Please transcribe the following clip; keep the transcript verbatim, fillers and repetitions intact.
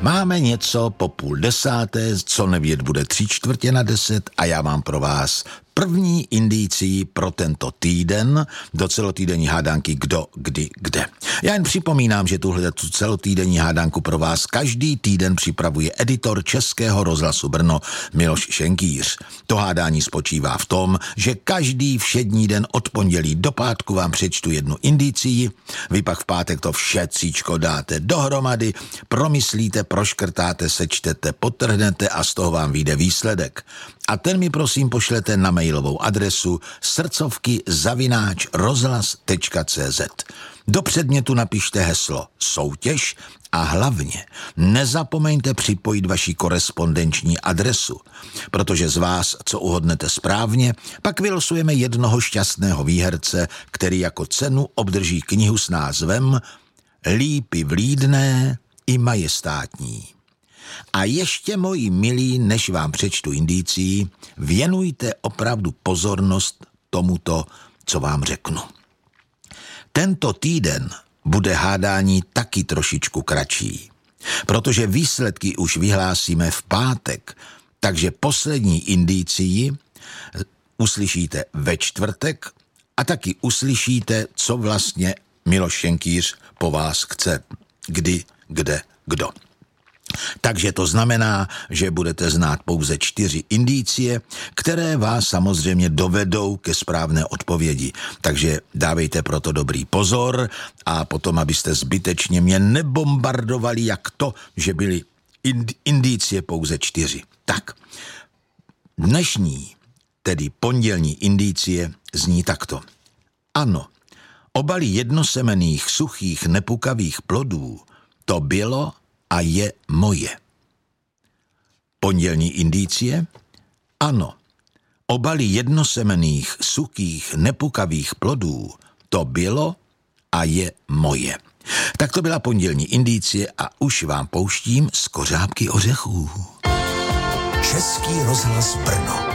Máme něco po půl desáté, co nevědět bude tři čtvrtě na deset a já mám pro vás první indicii pro tento týden do celotýdenní hádanky Kdo, kdy, kde. Já jen připomínám, že tuhle tu celotýdenní hádanku pro vás každý týden připravuje editor Českého rozhlasu Brno Miloš Šenkýř. To hádání spočívá v tom, že každý všední den od pondělí do pátku vám přečtu jednu indicii, vy pak v pátek to všetcíčko dáte dohromady, promyslíte, proškrtáte, sečtete, podtrhnete a z toho vám vyjde výsledek. A ten mi prosím pošlete na mailovou adresu srdcovky zavináč rozhlas tečka cé zet. Do předmětu napište heslo soutěž a hlavně nezapomeňte připojit vaši korespondenční adresu, protože z vás, co uhodnete správně, pak vylosujeme jednoho šťastného výherce, který jako cenu obdrží knihu s názvem Lípy vlídné i majestátní. A ještě, moji milí, než vám přečtu indicii, věnujte opravdu pozornost tomuto, co vám řeknu. Tento týden bude hádání taky trošičku kratší, protože výsledky už vyhlásíme v pátek, takže poslední indicii uslyšíte ve čtvrtek a taky uslyšíte, co vlastně Miloš Šenkýř po vás chce, kdy, kde, kdo. Takže to znamená, že budete znát pouze čtyři indicie, které vás samozřejmě dovedou ke správné odpovědi. Takže dávejte proto dobrý pozor a potom, abyste zbytečně mě nebombardovali jak to, že byly ind- indicie pouze čtyři. Tak, dnešní, tedy pondělní indicie zní takto. Ano, obaly jednosemenných, suchých, nepukavých plodů, to bylo a je moje. Pondělní indicie? Ano. Obaly jednosemenných, suchých, nepukavých plodů, to bylo a je moje. Tak to byla pondělní indicie a už vám pouštím z kořápky ořechů. Český rozhlas Brno.